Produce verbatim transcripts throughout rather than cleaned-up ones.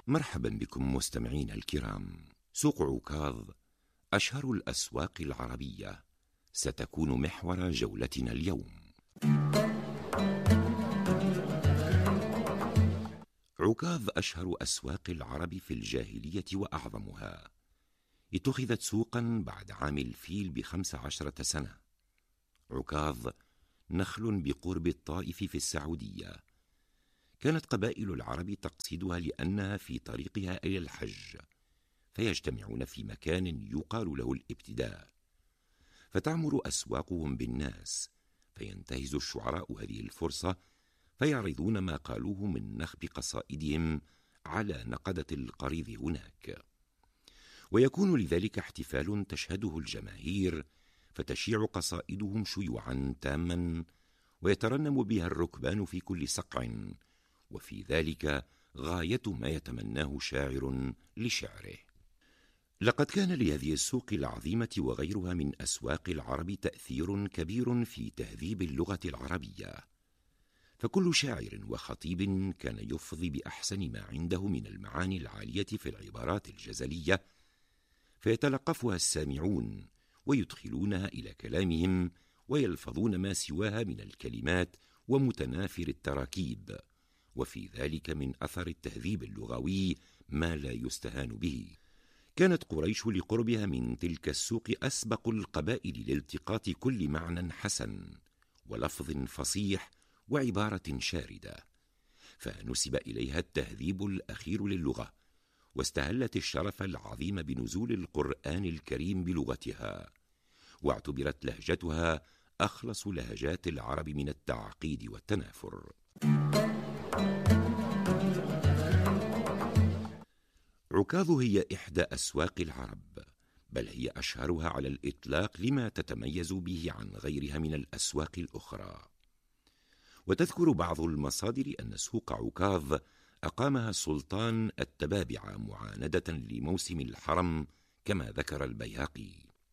مرحبا بكم مستمعين الكرام. سوق عكاظ أشهر الأسواق العربية ستكون محور جولتنا اليوم. عكاظ أشهر أسواق العرب في الجاهلية وأعظمها. اتخذت سوقا بعد عام الفيل بخمس عشرة سنة. عكاظ نخل بقرب الطائف في السعودية. كانت قبائل العرب تقصدها لأنها في طريقها إلى الحج، فيجتمعون في مكان يقال له الابتداء، فتعمر أسواقهم بالناس، فينتهز الشعراء هذه الفرصة فيعرضون ما قالوه من نخب قصائدهم على نقدة القريض هناك، ويكون لذلك احتفال تشهده الجماهير، فتشيع قصائدهم شيوعا تاما، ويترنم بها الركبان في كل سقع، وفي ذلك غاية ما يتمناه شاعر لشعره. لقد كان لهذه السوق العظيمة وغيرها من أسواق العرب تأثير كبير في تهذيب اللغة العربية، فكل شاعر وخطيب كان يفضي بأحسن ما عنده من المعاني العالية في العبارات الجزلية، فيتلقفها السامعون ويدخلونها إلى كلامهم، ويلفظون ما سواها من الكلمات ومتنافر التراكيب، وفي ذلك من أثر التهذيب اللغوي ما لا يستهان به. كانت قريش لقربها من تلك السوق أسبق القبائل لالتقاط كل معنى حسن ولفظ فصيح وعبارة شاردة، فنسب إليها التهذيب الأخير للغة، واستهلت الشرف العظيم بنزول القرآن الكريم بلغتها، واعتبرت لهجتها أخلص لهجات العرب من التعقيد والتنافر. عكاظ هي إحدى أسواق العرب، بل هي أشهرها على الإطلاق لما تتميز به عن غيرها من الأسواق الأخرى. وتذكر بعض المصادر أن سوق عكاظ أقامها السلطان التبابع معاندة لموسم الحرم، كما ذكر البيهقي.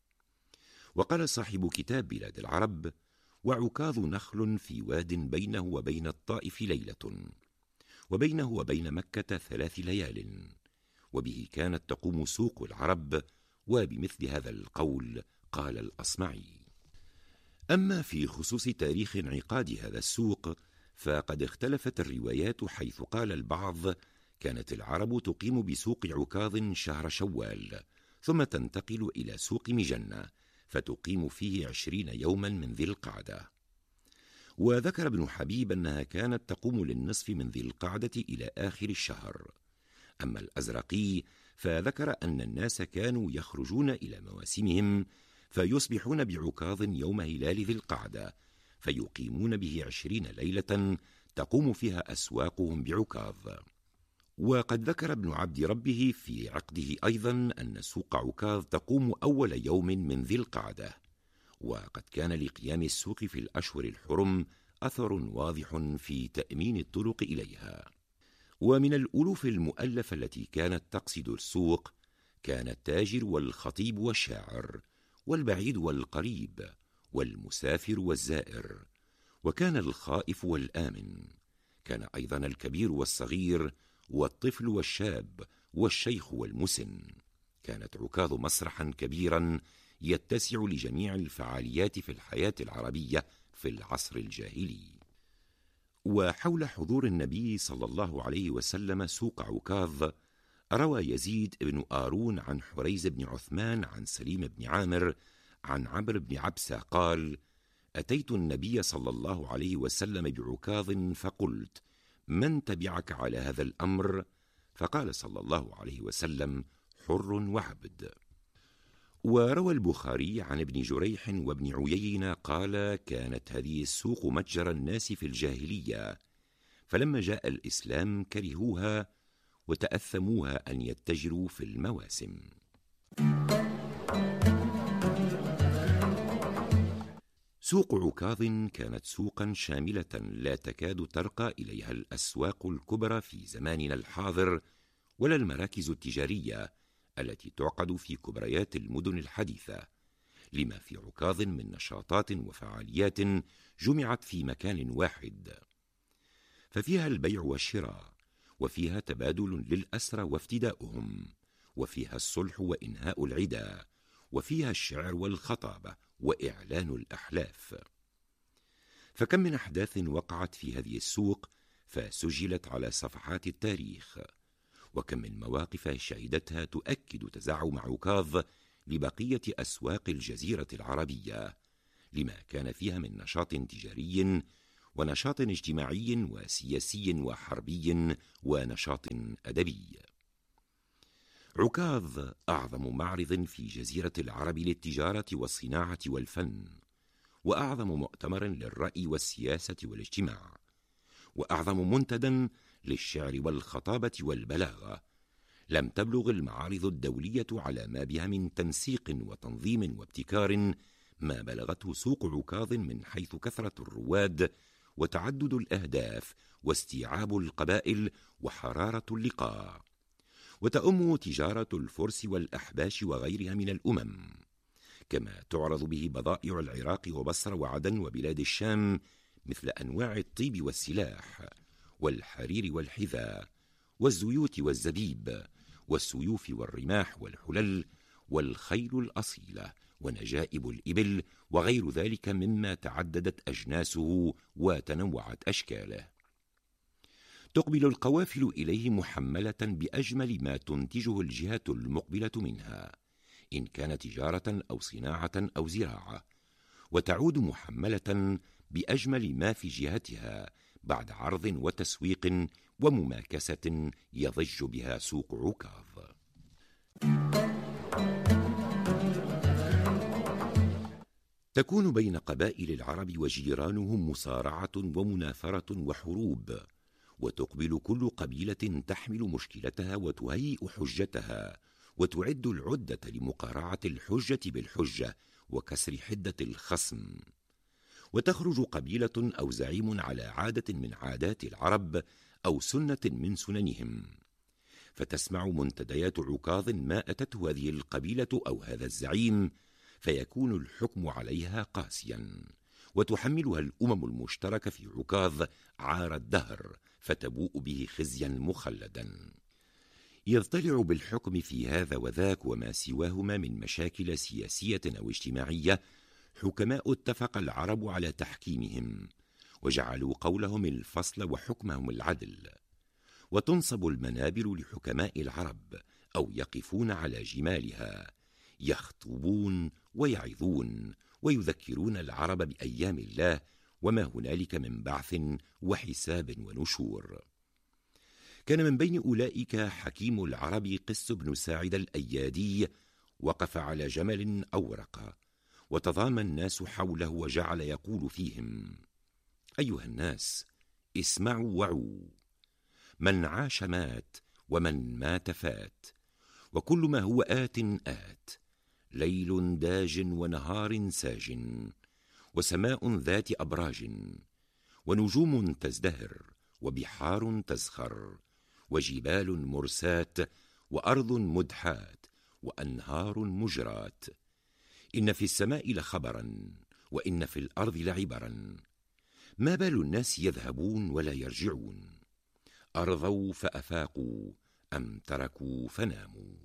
وقال صاحب كتاب بلاد العرب: وعكاظ نخل في واد بينه وبين الطائف ليلة، وبينه وبين مكة ثلاث ليال، وبه كانت تقوم سوق العرب. وبمثل هذا القول قال الأصمعي. أما في خصوص تاريخ انعقاد هذا السوق فقد اختلفت الروايات، حيث قال البعض: كانت العرب تقيم بسوق عكاظ شهر شوال، ثم تنتقل إلى سوق مجنة فتقيم فيه عشرين يوما من ذي القعدة. وذكر ابن حبيب أنها كانت تقوم للنصف من ذي القعدة إلى آخر الشهر. أما الأزرقي فذكر أن الناس كانوا يخرجون إلى مواسمهم فيصبحون بعكاظ يوم هلال ذي القعدة، فيقيمون به عشرين ليلة تقوم فيها أسواقهم بعكاظ. وقد ذكر ابن عبد ربه في عقده أيضا أن سوق عكاظ تقوم أول يوم من ذي القعدة. وقد كان لقيام السوق في الأشهر الحرم أثر واضح في تأمين الطرق إليها. ومن الألوف المؤلفة التي كانت تقصد السوق كان التاجر والخطيب والشاعر، والبعيد والقريب، والمسافر والزائر، وكان الخائف والآمن، كان أيضا الكبير والصغير، والطفل والشاب، والشيخ والمسن. كانت عكاظ مسرحا كبيرا يتسع لجميع الفعاليات في الحياة العربية في العصر الجاهلي. وحول حضور النبي صلى الله عليه وسلم سوق عكاظ روى يزيد بن آرون عن حريز بن عثمان عن سليم بن عامر عن عمرو بن عبسة قال: أتيت النبي صلى الله عليه وسلم بعكاظ فقلت: من تبعك على هذا الأمر؟ فقال صلى الله عليه وسلم: حر وعبد. وروى البخاري عن ابن جريح وابن عيينة قال: كانت هذه السوق متجر الناس في الجاهلية، فلما جاء الإسلام كرهوها وتأثموها أن يتجروا في المواسم. سوق عكاظ كانت سوقا شاملة لا تكاد ترقى إليها الأسواق الكبرى في زماننا الحاضر، ولا المراكز التجارية التي تعقد في كبريات المدن الحديثة، لما في عكاظ من نشاطات وفعاليات جمعت في مكان واحد. ففيها البيع والشراء، وفيها تبادل للأسرى وافتداؤهم، وفيها الصلح وإنهاء العدا، وفيها الشعر والخطابة وإعلان الأحلاف. فكم من أحداث وقعت في هذه السوق فسجلت على صفحات التاريخ، وكم من مواقف شهدتها تؤكد تزعم عكاظ لبقية أسواق الجزيرة العربية، لما كان فيها من نشاط تجاري ونشاط اجتماعي وسياسي وحربي ونشاط أدبي. عكاظ أعظم معرض في جزيرة العرب للتجارة والصناعة والفن، وأعظم مؤتمر للرأي والسياسة والاجتماع، وأعظم منتدى للشعر والخطابة والبلاغة. لم تبلغ المعارض الدولية على ما بها من تنسيق وتنظيم وابتكار ما بلغته سوق عكاظ من حيث كثرة الرواد وتعدد الأهداف واستيعاب القبائل وحرارة اللقاء. وتؤم تجارة الفرس والأحباش وغيرها من الأمم، كما تعرض به بضائع العراق وبصر وعدن وبلاد الشام مثل أنواع الطيب والسلاح والحرير والحذاء والزيوت والزبيب والسيوف والرماح والحلل والخيل الأصيلة ونجائب الإبل وغير ذلك مما تعددت أجناسه وتنوعت أشكاله. تقبل القوافل إليه محملة بأجمل ما تنتجه الجهة المقبلة منها، إن كان تجارة أو صناعة أو زراعة، وتعود محملة بأجمل ما في جهتها بعد عرض وتسويق ومماكسة يضج بها سوق عكاظ. تكون بين قبائل العرب وجيرانهم مصارعة ومنافرة وحروب، وتقبل كل قبيلة تحمل مشكلتها وتهيئ حجتها وتعد العدة لمقارعة الحجة بالحجة وكسر حدة الخصم. وتخرج قبيلة أو زعيم على عادة من عادات العرب أو سنة من سننهم، فتسمع منتديات عكاظ ما أتته هذه القبيلة أو هذا الزعيم، فيكون الحكم عليها قاسيا، وتحملها الأمم المشتركة في عكاظ عار الدهر، فتبوء به خزيا مخلدا. يضطلع بالحكم في هذا وذاك وما سواهما من مشاكل سياسية أو اجتماعية حكماء اتفق العرب على تحكيمهم، وجعلوا قولهم الفصل وحكمهم العدل. وتنصب المنابر لحكماء العرب أو يقفون على جمالها، يخطبون ويعظون ويذكرون العرب بأيام الله وما هنالك من بعث وحساب ونشور. كان من بين أولئك حكيم العرب قس بن ساعد الأيادي، وقف على جمل أورق وتضام الناس حوله وجعل يقول فيهم: أيها الناس، اسمعوا وعوا، من عاش مات ومن مات فات، وكل ما هو آت آت، ليل داج ونهار ساج، وسماء ذات أبراج، ونجوم تزدهر، وبحار تزخر، وجبال مرسات، وأرض مدحات، وأنهار مجرات. إن في السماء لخبرا، وإن في الأرض لعبرا. ما بال الناس يذهبون ولا يرجعون؟ أرضوا فأفاقوا أم تركوا فناموا؟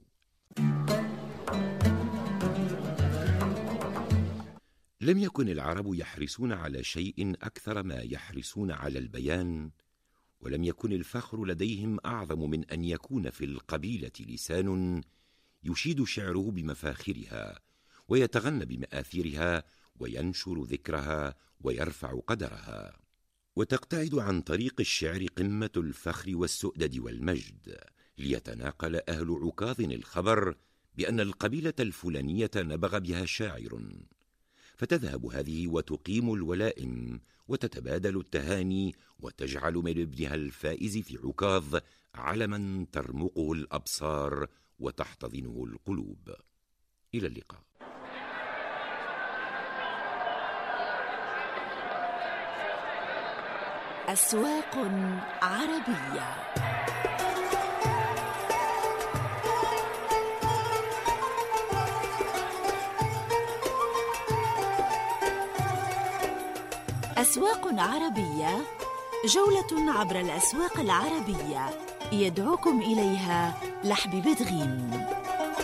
لم يكن العرب يحرصون على شيء أكثر ما يحرصون على البيان، ولم يكن الفخر لديهم أعظم من أن يكون في القبيلة لسان يشيد شعره بمفاخرها ويتغنى بمآثرها وينشر ذكرها ويرفع قدرها. وتقتعد عن طريق الشعر قمة الفخر والسؤدد والمجد، ليتناقل أهل عكاظ الخبر بأن القبيلة الفلانية نبغ بها شاعر، فتذهب هذه وتقيم الولائم وتتبادل التهاني وتجعل من ابنها الفائز في عكاظ علما ترمقه الأبصار وتحتضنه القلوب. إلى اللقاء. أسواق عربية. أسواق عربية، جولة عبر الأسواق العربية يدعوكم إليها لحب بدغيم.